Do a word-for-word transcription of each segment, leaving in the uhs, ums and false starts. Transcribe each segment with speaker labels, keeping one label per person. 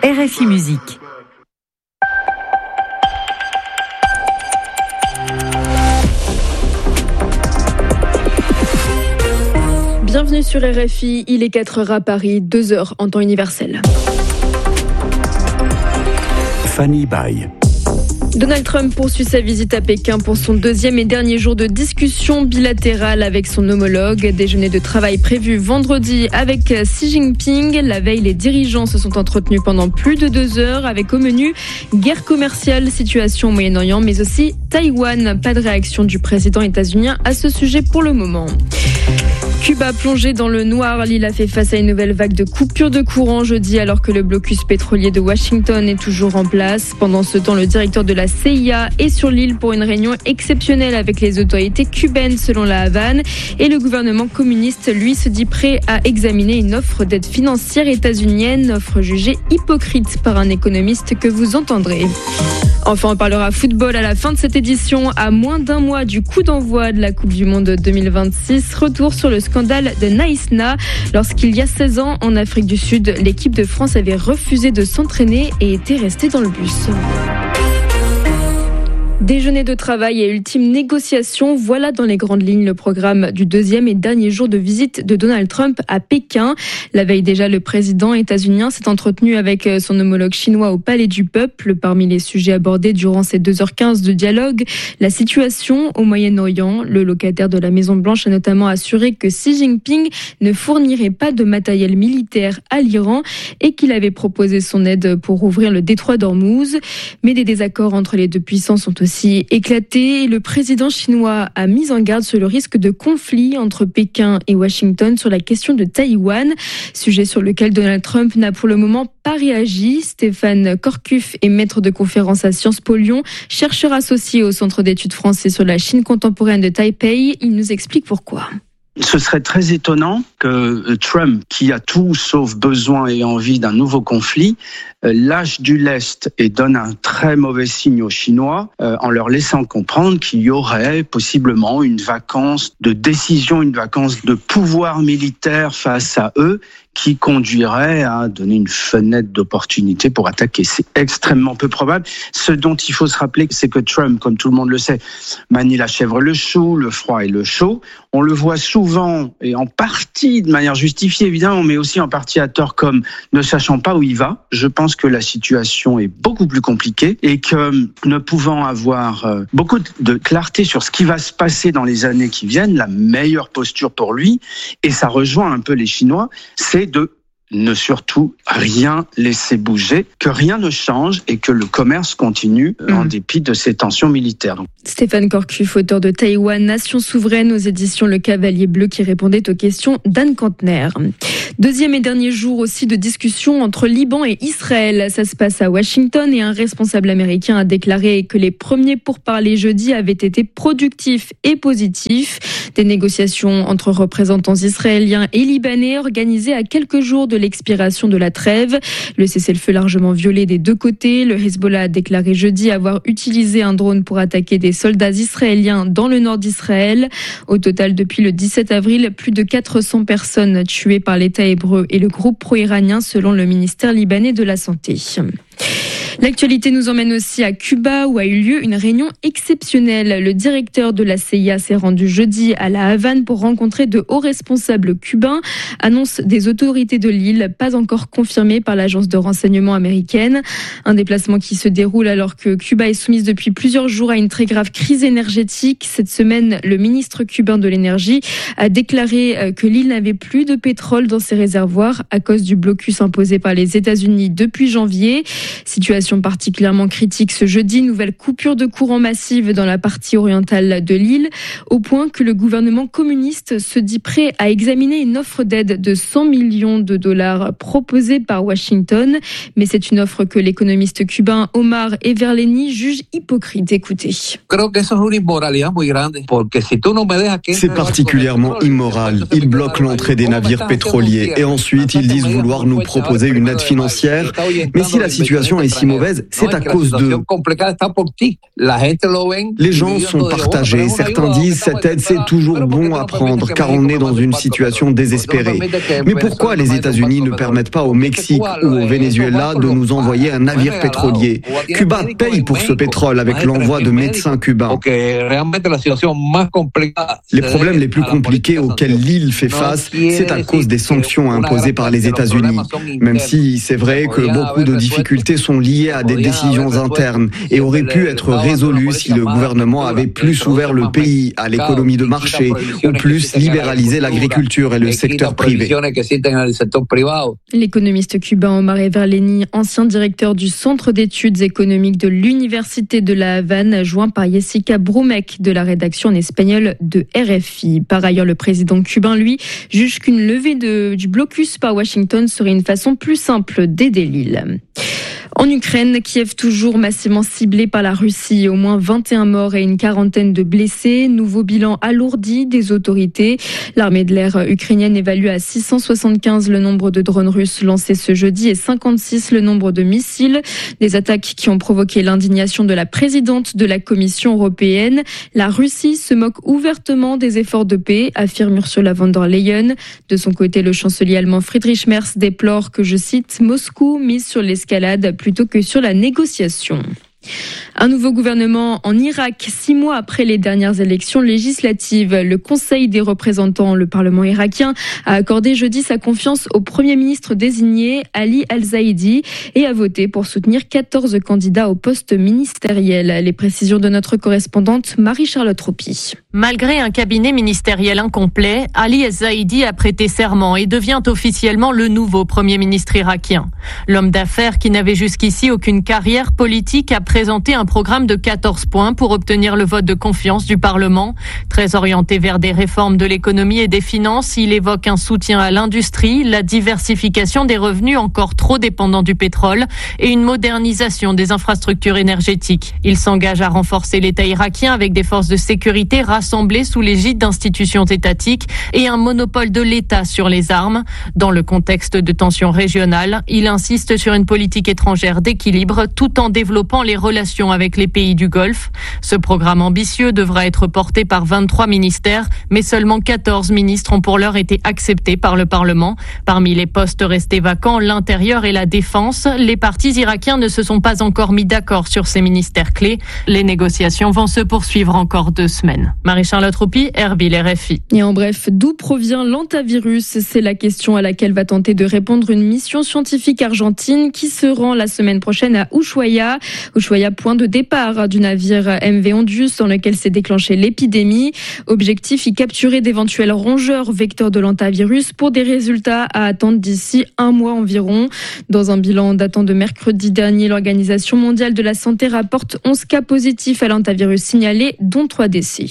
Speaker 1: R F I Musique.
Speaker 2: Bienvenue sur R F I, il est quatre heures à Paris, deux heures en temps universel.
Speaker 3: Fanny Baye.
Speaker 2: Donald Trump poursuit sa visite à Pékin pour son deuxième et dernier jour de discussion bilatérale avec son homologue. Déjeuner de travail prévu vendredi avec Xi Jinping. La veille, les dirigeants se sont entretenus pendant plus de deux heures avec au menu guerre commerciale, situation au Moyen-Orient, mais aussi Taïwan. Pas de réaction du président états-unien à ce sujet pour le moment. Cuba plongé dans le noir, l'île a fait face à une nouvelle vague de coupures de courant jeudi alors que le blocus pétrolier de Washington est toujours en place. Pendant ce temps, le directeur de la C I A est sur l'île pour une réunion exceptionnelle avec les autorités cubaines selon la Havane. Et le gouvernement communiste, lui, se dit prêt à examiner une offre d'aide financière états-unienne, offre jugée hypocrite par un économiste que vous entendrez. Enfin, on parlera football à la fin de cette édition, à moins d'un mois du coup d'envoi de la Coupe du Monde deux mille vingt-six. Retour sur le scandale de Naïsna. Lorsqu'il y a seize ans, en Afrique du Sud, l'équipe de France avait refusé de s'entraîner et était restée dans le bus. Déjeuner de travail et ultime négociation, voilà dans les grandes lignes le programme du deuxième et dernier jour de visite de Donald Trump à Pékin. La veille déjà, le président états-unien s'est entretenu avec son homologue chinois au Palais du Peuple. Parmi les sujets abordés durant ces deux heures quinze de dialogue, la situation au Moyen-Orient. Le locataire de la Maison-Blanche a notamment assuré que Xi Jinping ne fournirait pas de matériel militaire à l'Iran et qu'il avait proposé son aide pour ouvrir le détroit d'Ormuz. Mais des désaccords entre les deux puissances sont aussi éclaté et le président chinois a mis en garde sur le risque de conflit entre Pékin et Washington sur la question de Taïwan, sujet sur lequel Donald Trump n'a pour le moment pas réagi. Stéphane Corcuff est maître de conférence à Sciences Po Lyon, chercheur associé au Centre d'études français sur la Chine contemporaine de Taipei. Il nous explique pourquoi.
Speaker 4: Ce serait très étonnant que Trump, qui a tout sauf besoin et envie d'un nouveau conflit, lâche du lest et donne un très mauvais signe aux Chinois euh, en leur laissant comprendre qu'il y aurait possiblement une vacance de décision, une vacance de pouvoir militaire face à eux qui conduirait à donner une fenêtre d'opportunité pour attaquer. C'est extrêmement peu probable. Ce dont il faut se rappeler, c'est que Trump, comme tout le monde le sait, manie la chèvre le chou, le froid et le chaud. On le voit souvent, et en partie de manière justifiée évidemment, mais aussi en partie à tort, comme ne sachant pas où il va. Je pense que la situation est beaucoup plus compliquée et que ne pouvant avoir beaucoup de clarté sur ce qui va se passer dans les années qui viennent, la meilleure posture pour lui, et ça rejoint un peu les Chinois, c'est de ne surtout rien laisser bouger, que rien ne change et que le commerce continue mmh. en dépit de ces tensions militaires. Donc,
Speaker 2: Stéphane Corcuff, auteur de Taïwan, Nation souveraine aux éditions Le Cavalier Bleu, qui répondait aux questions d'Anne Kantner. Deuxième et dernier jour aussi de discussion entre Liban et Israël. Ça se passe à Washington et un responsable américain a déclaré que les premiers pourparlers jeudi avaient été productifs et positifs. Des négociations entre représentants israéliens et libanais organisées à quelques jours de l'expiration de la trêve. Le cessez-le-feu largement violé des deux côtés. Le Hezbollah a déclaré jeudi avoir utilisé un drone pour attaquer des soldats israéliens dans le nord d'Israël. Au total, depuis le dix-sept avril, plus de quatre cents personnes tuées par l'État hébreu et le groupe pro-iranien selon le ministère libanais de la Santé. L'actualité nous emmène aussi à Cuba où a eu lieu une réunion exceptionnelle. Le directeur de la C I A s'est rendu jeudi à la Havane pour rencontrer de hauts responsables cubains. Annonce des autorités de l'île, pas encore confirmée par l'agence de renseignement américaine. Un déplacement qui se déroule alors que Cuba est soumise depuis plusieurs jours à une très grave crise énergétique. Cette semaine, le ministre cubain de l'énergie a déclaré que l'île n'avait plus de pétrole dans ses réservoirs à cause du blocus imposé par les États-Unis depuis janvier. Situation particulièrement critique ce jeudi, nouvelle coupure de courant massive dans la partie orientale de l'île, au point que le gouvernement communiste se dit prêt à examiner une offre d'aide de cent millions de dollars proposée par Washington. Mais c'est une offre que l'économiste cubain Omar Everleni juge hypocrite. Écoutez.
Speaker 5: C'est particulièrement immoral. Ils bloquent l'entrée des navires pétroliers et ensuite ils disent vouloir nous proposer une aide financière. Mais si la situation est si mauvaise, mauvaise, c'est à cause d'eux. Les gens sont partagés. Certains disent cette aide c'est toujours bon à prendre car on est dans une situation désespérée. Mais pourquoi les États-Unis ne permettent pas au Mexique ou au Venezuela de nous envoyer un navire pétrolier? Cuba paye pour ce pétrole avec l'envoi de médecins cubains. Les problèmes les plus compliqués auxquels l'île fait face, c'est à cause des sanctions imposées par les États-Unis. Même si c'est vrai que beaucoup de difficultés sont liées à des décisions internes et auraient pu être résolues si le gouvernement avait plus ouvert le pays à l'économie de marché ou plus libéralisé l'agriculture et le secteur privé.
Speaker 2: L'économiste cubain Omar Everleni, ancien directeur du Centre d'études économiques de l'Université de La Havane, joint par Jessica Brumek de la rédaction en espagnol de R F I. Par ailleurs, le président cubain, lui, juge qu'une levée de, du blocus par Washington serait une façon plus simple d'aider l'île. En Ukraine, Kiev toujours massivement ciblé par la Russie. Au moins vingt et un morts et une quarantaine de blessés. Nouveau bilan alourdi des autorités. L'armée de l'air ukrainienne évalue à six cent soixante-quinze le nombre de drones russes lancés ce jeudi et cinquante-six le nombre de missiles. Des attaques qui ont provoqué l'indignation de la présidente de la Commission européenne. La Russie se moque ouvertement des efforts de paix, affirme Ursula von der Leyen. De son côté, le chancelier allemand Friedrich Merz déplore que, je cite, Moscou mise sur l'escalade plutôt que sur la négociation. Un nouveau gouvernement en Irak, six mois après les dernières élections législatives. Le Conseil des représentants, le Parlement irakien, a accordé jeudi sa confiance au Premier ministre désigné, Ali Al-Zaidi, et a voté pour soutenir quatorze candidats au poste ministériel. Les précisions de notre correspondante Marie-Charlotte Roupi.
Speaker 1: Malgré un cabinet ministériel incomplet, Ali Al-Zaidi a prêté serment et devient officiellement le nouveau Premier ministre irakien. L'homme d'affaires qui n'avait jusqu'ici aucune carrière politique a présenté un programme de quatorze points pour obtenir le vote de confiance du Parlement. Très orienté vers des réformes de l'économie et des finances, il évoque un soutien à l'industrie, la diversification des revenus encore trop dépendants du pétrole et une modernisation des infrastructures énergétiques. Il s'engage à renforcer l'État irakien avec des forces de sécurité rassemblées sous l'égide d'institutions étatiques et un monopole de l'État sur les armes. Dans le contexte de tensions régionales, il insiste sur une politique étrangère d'équilibre tout en développant les relations avec les pays du Golfe. Ce programme ambitieux devra être porté par vingt-trois ministères, mais seulement quatorze ministres ont pour l'heure été acceptés par le Parlement. Parmi les postes restés vacants, l'intérieur et la défense, les partis irakiens ne se sont pas encore mis d'accord sur ces ministères clés. Les négociations vont se poursuivre encore deux semaines. Marie-Charlotte Roupi, Erbil, R F I.
Speaker 2: Et en bref, d'où provient l'hantavirus? C'est la question à laquelle va tenter de répondre une mission scientifique argentine qui se rend la semaine prochaine à Ushuaia. Ushuaia, point de départ du navire M V Ondius dans lequel s'est déclenchée l'épidémie. Objectif, y capturer d'éventuels rongeurs vecteurs de l'hantavirus pour des résultats à attendre d'ici un mois environ. Dans un bilan datant de mercredi dernier, l'Organisation mondiale de la santé rapporte onze cas positifs à l'hantavirus signalés, dont trois décès.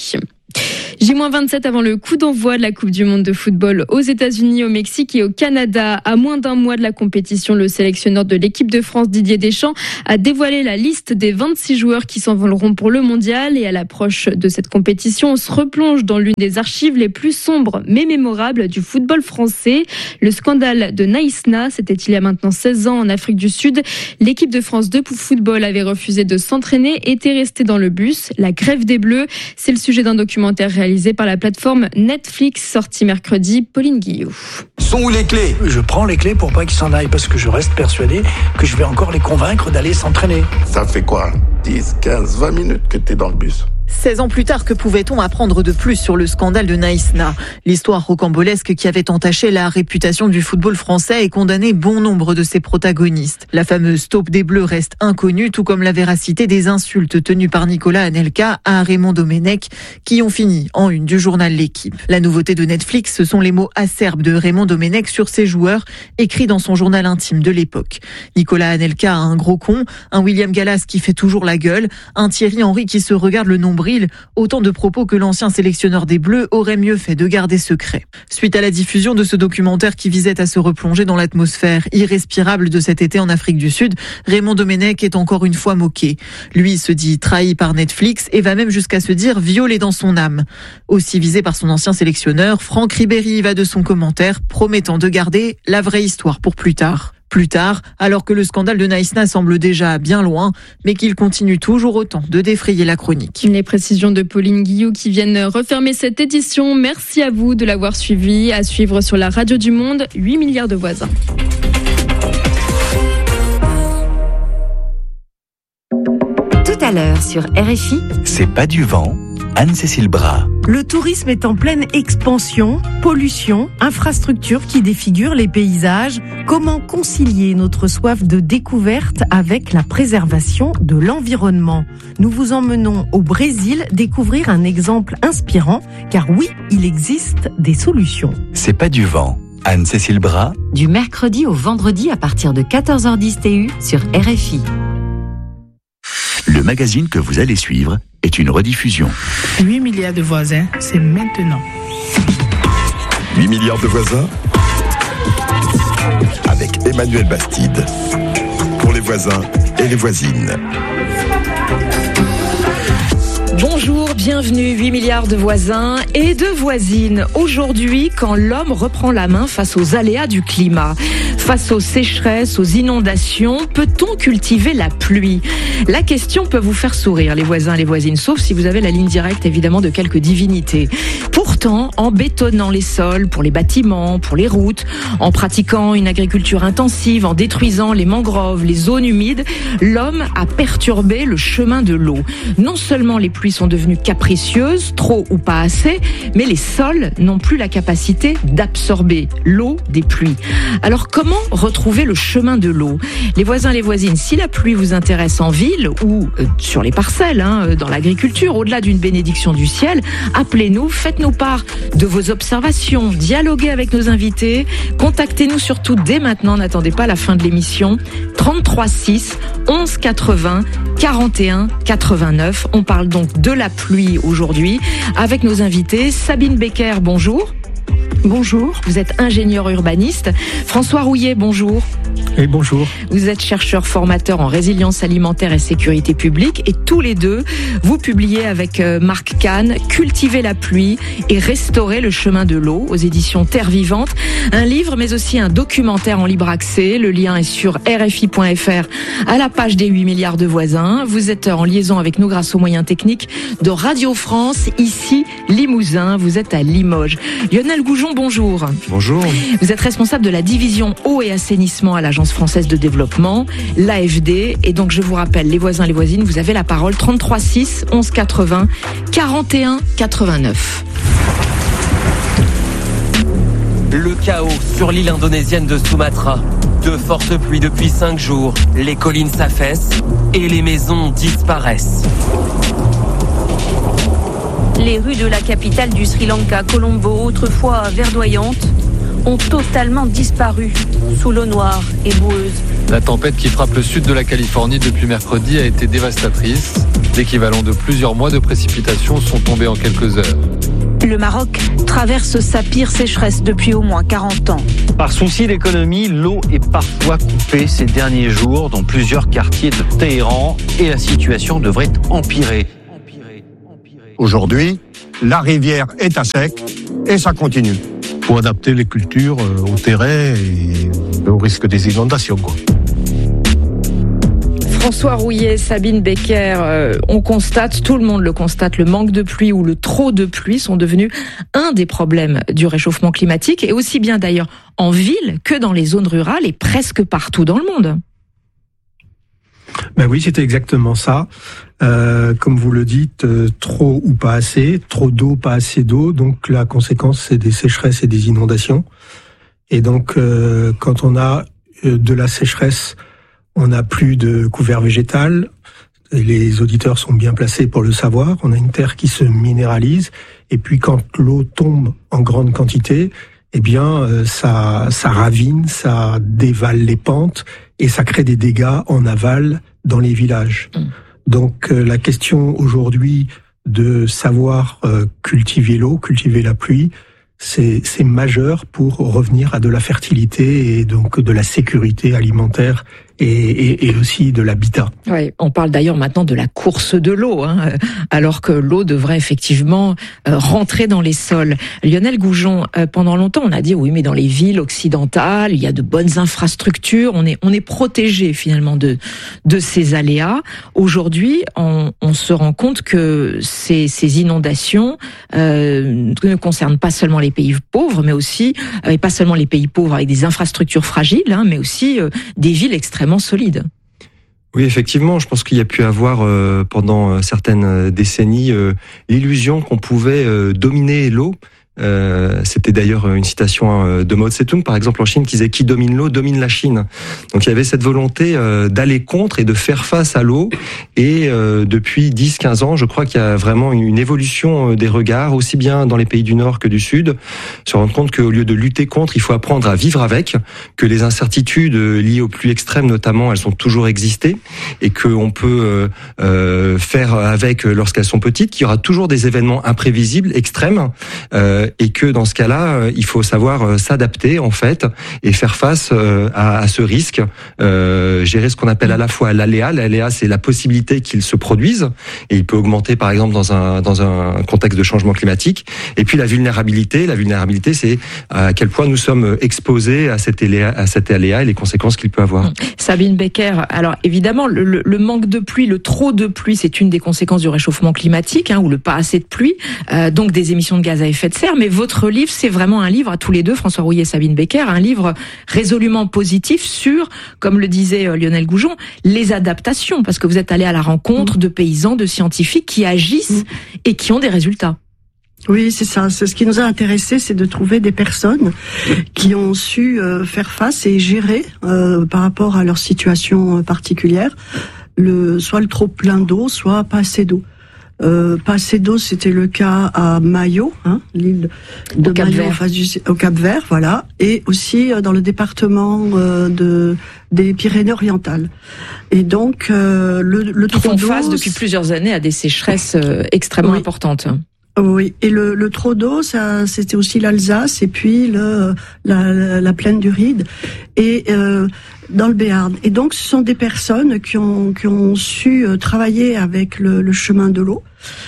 Speaker 2: J vingt-sept avant le coup d'envoi de la Coupe du Monde de football aux États-Unis, au Mexique et au Canada. À moins d'un mois de la compétition, le sélectionneur de l'équipe de France, Didier Deschamps, a dévoilé la liste des vingt-six joueurs qui s'envoleront pour le mondial. Et à l'approche de cette compétition, on se replonge dans l'une des archives les plus sombres mais mémorables du football français. Le scandale de Naïsna, c'était il y a maintenant seize ans en Afrique du Sud. L'équipe de France de football avait refusé de s'entraîner, était restée dans le bus. La grève des Bleus, c'est le sujet d'un documentaire réalisé par la plateforme Netflix, sorti mercredi. Pauline Guillot.
Speaker 6: Sont où les clés?
Speaker 7: Je prends les clés pour pas qu'ils s'en aillent parce que je reste persuadé que je vais encore les convaincre d'aller s'entraîner.
Speaker 6: Ça fait quoi? dix, quinze, vingt minutes que t'es dans le bus.
Speaker 8: seize ans plus tard, que pouvait-on apprendre de plus sur le scandale de Naïsna? L'histoire rocambolesque qui avait entaché la réputation du football français et condamné bon nombre de ses protagonistes. La fameuse taupe des Bleus reste inconnue, tout comme la véracité des insultes tenues par Nicolas Anelka à Raymond Domenech, qui ont fini en une du journal L'Équipe. La nouveauté de Netflix, ce sont les mots acerbes de Raymond Domenech sur ses joueurs, écrits dans son journal intime de l'époque. Nicolas Anelka a un gros con, un William Gallas qui fait toujours la gueule, un Thierry Henry qui se regarde le nombril. Autant de propos que l'ancien sélectionneur des Bleus aurait mieux fait de garder secret. Suite à la diffusion de ce documentaire qui visait à se replonger dans l'atmosphère irrespirable de cet été en Afrique du Sud, Raymond Domenech est encore une fois moqué. Lui se dit trahi par Netflix et va même jusqu'à se dire violé dans son âme. Aussi visé par son ancien sélectionneur, Franck Ribéry va de son commentaire promettant de garder la vraie histoire pour plus tard. Plus tard, alors que le scandale de Naïsna semble déjà bien loin, mais qu'il continue toujours autant de défrayer la chronique.
Speaker 2: Les précisions de Pauline Guillou qui viennent refermer cette édition. Merci à vous de l'avoir suivi. À suivre sur la Radio du Monde, huit milliards de voisins.
Speaker 9: Tout à l'heure sur R F I.
Speaker 3: C'est pas du vent. Anne-Cécile Bras.
Speaker 10: Le tourisme est en pleine expansion, pollution, infrastructures qui défigurent les paysages. Comment concilier notre soif de découverte avec la préservation de l'environnement ? Nous vous emmenons au Brésil découvrir un exemple inspirant, car oui, il existe des solutions.
Speaker 3: C'est pas du vent. Anne-Cécile Bras.
Speaker 9: Du mercredi au vendredi à partir de quatorze heures dix T U sur R F I.
Speaker 3: Le magazine que vous allez suivre est une rediffusion.
Speaker 11: huit milliards de voisins, c'est maintenant.
Speaker 6: huit milliards de voisins avec Emmanuel Bastide. Pour les voisins et les voisines.
Speaker 12: Bonjour, bienvenue, huit milliards de voisins et de voisines. Aujourd'hui, quand l'homme reprend la main face aux aléas du climat, face aux sécheresses, aux inondations, peut-on cultiver la pluie ? La question peut vous faire sourire, les voisins, les voisines, sauf si vous avez la ligne directe, évidemment, de quelques divinités. Pourtant, en bétonnant les sols pour les bâtiments, pour les routes, en pratiquant une agriculture intensive, en détruisant les mangroves, les zones humides, l'homme a perturbé le chemin de l'eau. Non seulement les pluies sont devenues capricieuses, trop ou pas assez, mais les sols n'ont plus la capacité d'absorber l'eau des pluies. Alors comment retrouver le chemin de l'eau ? Les voisins, les voisines, si la pluie vous intéresse en ville ou euh, sur les parcelles, hein, dans l'agriculture, au-delà d'une bénédiction du ciel, appelez-nous, faites-nous part de vos observations, dialoguez avec nos invités, contactez-nous surtout dès maintenant, n'attendez pas la fin de l'émission, trente-trois six onze quatre-vingts quarante et un quatre-vingt-neuf. On parle donc de la pluie aujourd'hui avec nos invités. Sabine Becker, bonjour. Bonjour. Vous êtes ingénieur urbaniste. François Rouillet, bonjour.
Speaker 13: Et bonjour.
Speaker 12: Vous êtes chercheur formateur en résilience alimentaire et sécurité publique et tous les deux, vous publiez avec Marc Kahn « Cultiver la pluie et restaurer le chemin de l'eau » aux éditions Terre Vivante. Un livre mais aussi un documentaire en libre accès. Le lien est sur R F I point F R à la page des huit milliards de voisins. Vous êtes en liaison avec nous grâce aux moyens techniques de Radio France, ici Limousin. Vous êtes à Limoges. Lionel Goujon, bonjour.
Speaker 13: Bonjour.
Speaker 12: Vous êtes responsable de la division eau et assainissement à l'Agence française de développement, l'A F D. Et donc, je vous rappelle, les voisins, les voisines, vous avez la parole. trente-trois six onze quatre-vingts quarante et un quatre-vingt-neuf.
Speaker 14: Le chaos sur l'île indonésienne de Sumatra. De fortes pluies depuis cinq jours. Les collines s'affaissent et les maisons disparaissent.
Speaker 15: Les rues de la capitale du Sri Lanka, Colombo, autrefois verdoyantes, ont totalement disparu sous l'eau noire et boueuse.
Speaker 16: La tempête qui frappe le sud de la Californie depuis mercredi a été dévastatrice. L'équivalent de plusieurs mois de précipitations sont tombés en quelques heures.
Speaker 15: Le Maroc traverse sa pire sécheresse depuis au moins quarante ans.
Speaker 17: Par souci d'économie, l'eau est parfois coupée ces derniers jours dans plusieurs quartiers de Téhéran et la situation devrait empirer.
Speaker 18: Aujourd'hui, la rivière est à sec et ça continue.
Speaker 13: Pour adapter les cultures au terrain et au risque des inondations, quoi.
Speaker 12: François Rouillet, Sabine Becker, euh, on constate, tout le monde le constate, le manque de pluie ou le trop de pluie sont devenus un des problèmes du réchauffement climatique, et aussi bien d'ailleurs en ville que dans les zones rurales et presque partout dans le monde.
Speaker 13: Ben oui, c'était exactement ça. Euh, comme vous le dites, euh, trop ou pas assez, trop d'eau, pas assez d'eau. Donc la conséquence, c'est des sécheresses et des inondations. Et donc, euh, quand on a euh, de la sécheresse, on n'a plus de couvert végétal. Et les auditeurs sont bien placés pour le savoir. On a une terre qui se minéralise. Et puis quand l'eau tombe en grande quantité, eh bien, euh, ça, ça ravine, ça dévale les pentes et ça crée des dégâts en aval dans les villages. Mmh. Donc euh, la question aujourd'hui de savoir euh, cultiver l'eau, cultiver la pluie, c'est, c'est majeur pour revenir à de la fertilité et donc de la sécurité alimentaire et, et, et aussi de l'habitat.
Speaker 12: Oui, on parle d'ailleurs maintenant de la course de l'eau, hein, alors que l'eau devrait effectivement euh, rentrer dans les sols. Lionel Goujon, euh, pendant longtemps on a dit oui, mais dans les villes occidentales, il y a de bonnes infrastructures, on est on est protégé finalement de de ces aléas. Aujourd'hui, on, on se rend compte que ces, ces inondations euh, ne concernent pas seulement les pays pauvres, mais aussi euh, et pas seulement les pays pauvres avec des infrastructures fragiles, hein, mais aussi euh, des villes extrêmement solides.
Speaker 19: Oui, effectivement, je pense qu'il y a pu avoir euh, pendant certaines décennies euh, l'illusion qu'on pouvait euh, dominer l'eau. Euh, c'était d'ailleurs une citation de Mao Tse-tung, par exemple, en Chine, qui disait « Qui domine l'eau, domine la Chine ». Donc il y avait cette volonté euh, d'aller contre et de faire face à l'eau. Et euh, depuis dix quinze ans, je crois qu'il y a vraiment une évolution des regards, aussi bien dans les pays du Nord que du Sud, se rendre compte qu'au lieu de lutter contre, il faut apprendre à vivre avec, que les incertitudes liées aux pluies extrêmes notamment, elles ont toujours existé, et qu'on peut euh, euh, faire avec lorsqu'elles sont petites, qu'il y aura toujours des événements imprévisibles, extrêmes, euh, et que dans ce cas-là, il faut savoir s'adapter en fait et faire face à, à ce risque, euh, gérer ce qu'on appelle à la fois l'aléa. L'aléa, c'est la possibilité qu'il se produise et il peut augmenter par exemple dans un dans un contexte de changement climatique. Et puis la vulnérabilité, la vulnérabilité, c'est à quel point nous sommes exposés à cet aléa, à cet aléa et les conséquences qu'il peut avoir.
Speaker 12: Sabine Becker, alors évidemment, le, le, le manque de pluie, le trop de pluie, c'est une des conséquences du réchauffement climatique, hein, ou le pas assez de pluie, euh, donc des émissions de gaz à effet de serre. Mais votre livre, c'est vraiment un livre à tous les deux, François Rouillet et Sabine Becker, un livre résolument positif sur, comme le disait Lionel Goujon, les adaptations, parce que vous êtes allé à la rencontre de paysans, de scientifiques qui agissent et qui ont des résultats.
Speaker 20: Oui, c'est ça. C'est ce qui nous a intéressés, c'est de trouver des personnes qui ont su euh, faire face et gérer euh, par rapport à leur situation particulière, le, soit le trop plein d'eau, soit pas assez d'eau. Euh, pas assez d'eau, c'était le cas à Mayo, hein, l'île de Mayo en face du, au Cap-Vert, voilà, et aussi euh, dans le département euh, de des Pyrénées-Orientales. Et donc euh, le, le trop d'eau,
Speaker 12: font face depuis plusieurs années à des sécheresses euh, extrêmement oui. importantes.
Speaker 20: Oui, et le, le trop d'eau, ça, c'était aussi l'Alsace et puis le, la, la, la plaine du Ride et euh, dans le Béarn. Et donc, ce sont des personnes qui ont qui ont su euh, travailler avec le, le chemin de l'eau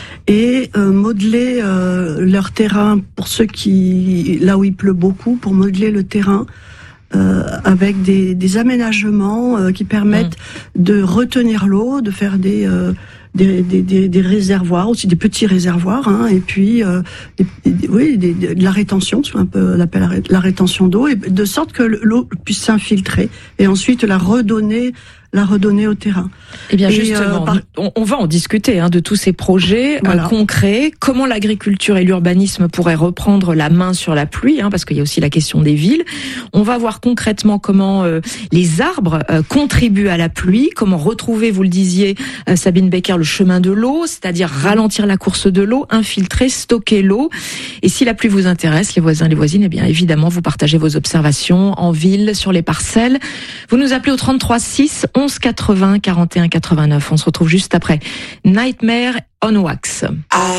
Speaker 20: et euh, modeler euh, leur terrain pour ceux qui là où il pleut beaucoup, pour modeler le terrain. Euh, avec des, des aménagements euh, qui permettent mmh. de retenir l'eau, de faire des, euh, des, des, des, des réservoirs, aussi des petits réservoirs, hein, et puis euh, des, des, oui, des, de la rétention, c'est un peu l'appelle la, la rétention d'eau, et de sorte que l'eau puisse s'infiltrer et ensuite la redonner. la redonner au terrain.
Speaker 12: Eh bien, justement, euh, par... on, on va en discuter hein, de tous ces projets voilà. euh, concrets. Comment l'agriculture et l'urbanisme pourraient reprendre la main sur la pluie, hein, parce qu'il y a aussi la question des villes. On va voir concrètement comment euh, les arbres euh, contribuent à la pluie, comment retrouver, vous le disiez, euh, Sabine Becker, le chemin de l'eau, c'est-à-dire ralentir la course de l'eau, infiltrer, stocker l'eau. Et si la pluie vous intéresse, les voisins, les voisines, eh bien évidemment, vous partagez vos observations en ville, sur les parcelles. Vous nous appelez au trente-trois six onze quatre-vingts quarante et un quatre-vingt-neuf. On se retrouve juste après Nightmare on Wax.